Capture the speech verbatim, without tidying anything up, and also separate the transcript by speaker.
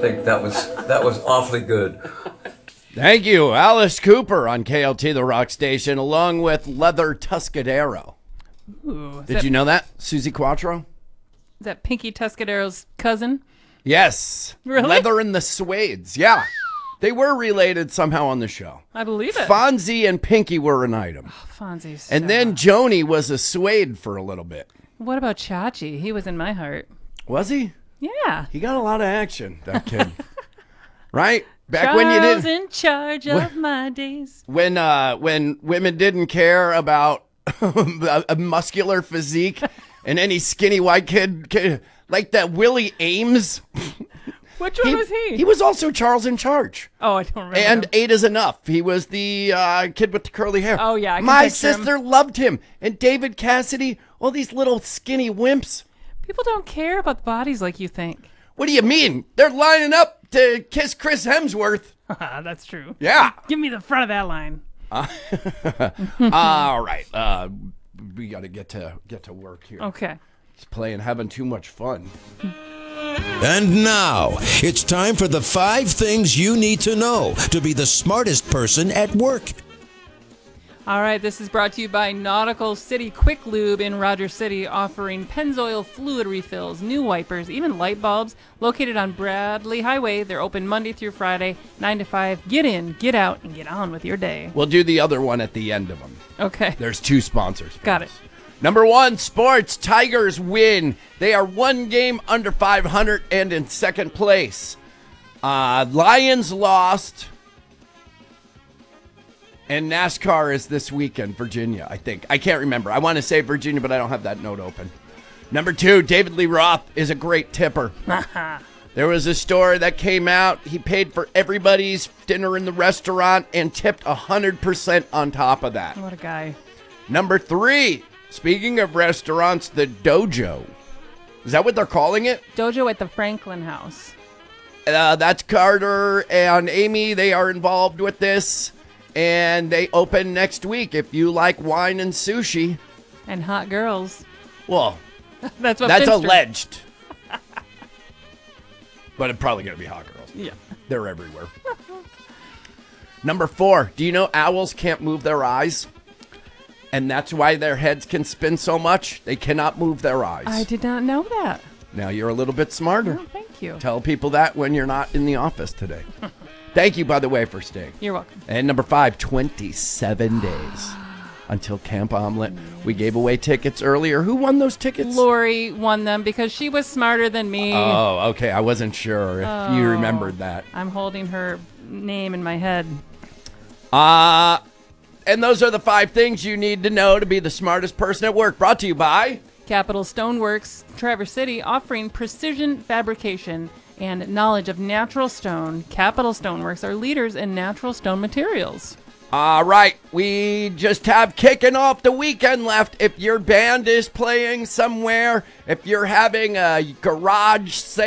Speaker 1: think that was that was awfully good.
Speaker 2: Thank you, Alice Cooper on K L T, the rock station, along with Leather Tuscadero.
Speaker 3: Ooh, is
Speaker 2: Did
Speaker 3: that,
Speaker 2: you know that? Susie Quattro?
Speaker 3: Is that Pinky Tuscadero's cousin?
Speaker 2: Yes.
Speaker 3: Really?
Speaker 2: Leather and the Suedes. Yeah. They were related somehow on the show.
Speaker 3: I believe it.
Speaker 2: Fonzie and Pinky were an item.
Speaker 3: Oh, Fonzie's.
Speaker 2: And
Speaker 3: so-
Speaker 2: then Joni was a Suede for a little bit.
Speaker 3: What about Chachi? He was in my heart.
Speaker 2: Was he?
Speaker 3: Yeah.
Speaker 2: He got a lot of action, that kid. Right? Back
Speaker 3: Charles
Speaker 2: when you didn't,
Speaker 3: in charge of
Speaker 2: When-
Speaker 3: my days.
Speaker 2: when uh when women didn't care about a, a muscular physique and any skinny white kid, kid like that Willie Ames.
Speaker 3: Which one was he?
Speaker 2: He was also Charles in Charge.
Speaker 3: Oh, I don't remember.
Speaker 2: And
Speaker 3: him.
Speaker 2: Eight is Enough. He was the uh, kid with the curly hair.
Speaker 3: Oh, yeah, I can
Speaker 2: My
Speaker 3: picture him.
Speaker 2: sister loved him. And David Cassidy, all these little skinny wimps.
Speaker 3: People don't care about bodies like you think.
Speaker 2: What do you mean? They're lining up to kiss Chris Hemsworth.
Speaker 3: That's true.
Speaker 2: Yeah.
Speaker 3: Give me the front of that line.
Speaker 2: All right. Uh, we got to get to get to work here.
Speaker 3: Okay.
Speaker 2: It's playing, having too much fun.
Speaker 4: And now, it's time for the five things you need to know to be the smartest person at work.
Speaker 3: All right, this is brought to you by Nautical City Quick Lube in Rogers City, offering Pennzoil fluid refills, new wipers, even light bulbs, located on Bradley Highway. They're open Monday through Friday, nine to five. Get in, get out, and get on with your day.
Speaker 2: We'll do the other one at the end of them.
Speaker 3: Okay.
Speaker 2: There's two sponsors.
Speaker 3: Got it.
Speaker 2: Number one, sports. Tigers win. They are one game under five hundred and in second place. Uh, Lions lost. And NASCAR is this weekend, Virginia, I think. I can't remember. I want to say Virginia, but I don't have that note open. Number two, David Lee Roth is a great tipper. There was a story that came out. He paid for everybody's dinner in the restaurant and tipped one hundred percent on top of that.
Speaker 3: What a guy.
Speaker 2: Number three, speaking of restaurants, the Dojo. Is that what they're calling it?
Speaker 3: Dojo at the Franklin House.
Speaker 2: Uh, that's Carter and Amy. They are involved with this. And they open next week. If you like wine and sushi.
Speaker 3: And hot girls.
Speaker 2: Well,
Speaker 3: That's what
Speaker 2: that's
Speaker 3: Finster-
Speaker 2: alleged. But it's probably going to be hot girls.
Speaker 3: Yeah.
Speaker 2: They're everywhere. Number four, do you know owls can't move their eyes? And that's why their heads can spin so much. They cannot move their eyes.
Speaker 3: I did not know that.
Speaker 2: Now you're a little bit smarter.
Speaker 3: Oh, thank you.
Speaker 2: Tell people that when you're not in the office today. Thank you, by the way, for staying.
Speaker 3: You're welcome.
Speaker 2: And number five, twenty-seven days until Camp Omelet. We gave away tickets earlier. Who won those tickets?
Speaker 3: Lori won them because she was smarter than me.
Speaker 2: Oh, okay. I wasn't sure if
Speaker 3: Oh.
Speaker 2: you remembered that.
Speaker 3: I'm holding her name in my head.
Speaker 2: Uh, and those are the five things you need to know to be the smartest person at work. Brought to you by
Speaker 3: Capital Stoneworks, Traverse City, offering precision fabrication and knowledge of natural stone. Capital Stoneworks are leaders in natural stone materials.
Speaker 2: All right, we just have kicking off the weekend left. If your band is playing somewhere, if you're having a garage sale,